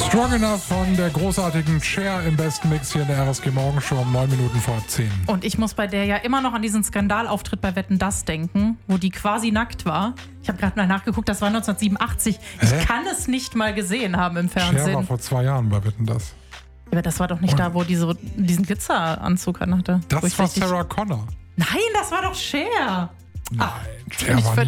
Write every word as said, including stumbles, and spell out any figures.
Strong Enough von der großartigen Cher im besten Mix hier in der R S G Morgenshow um neun Minuten vor zehn. Und ich muss bei der ja immer noch an diesen Skandalauftritt bei Wetten, dass denken, wo die quasi nackt war. Ich habe gerade mal nachgeguckt, das war neunzehnhundertsiebenundachtzig. Ich Hä? kann es nicht mal gesehen haben im Cher Fernsehen. war vor zwei Jahren bei Wetten, dass. Aber das war doch nicht Und da, wo die so diesen Glitzeranzug anhatte. Das wo ich war richtig... Sarah Connor. Nein, das war doch Cher. Nein, Ach, Cher ich war ver- nie